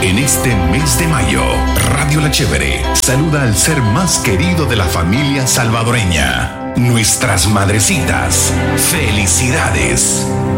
En este mes de mayo, Radio La Chévere saluda al ser más querido de la familia salvadoreña, nuestras madrecitas. ¡Felicidades!